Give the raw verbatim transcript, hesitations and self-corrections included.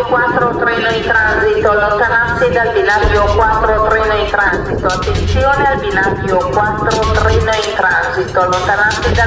quattro treno in transito, allontanarsi dal binario quattro treno in transito, attenzione al binario quattro treno in transito, allontanarsi dal